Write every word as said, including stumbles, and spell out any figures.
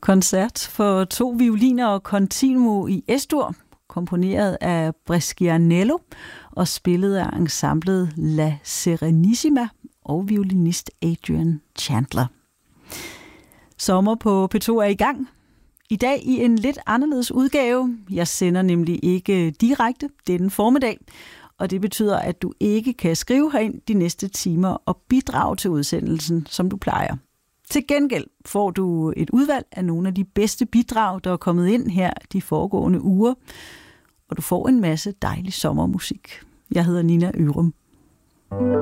Koncert for to violiner og continuo i Es-dur, komponeret af Brescianello og spillet af ensemblet La Serenissima og violinist Adrian Chandler. Sommer på P to er i gang. I dag i en lidt anderledes udgave. Jeg sender nemlig ikke direkte denne formiddag, og det betyder, at du ikke kan skrive herind de næste timer og bidrage til udsendelsen, som du plejer. Til gengæld får du et udvalg af nogle af de bedste bidrag, der er kommet ind her de foregående uger, og du får en masse dejlig sommermusik. Jeg hedder Nina Ørum.